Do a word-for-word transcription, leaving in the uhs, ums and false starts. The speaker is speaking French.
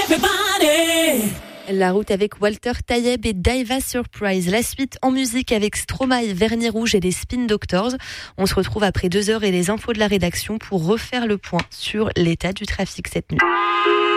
everybody. La route avec Walter Tayeb et Daiva Surprise. La suite en musique avec Stromae, Vernis Rouge et les Spin Doctors. On se retrouve après deux heures et les infos de la rédaction pour refaire le point sur l'état du trafic cette nuit.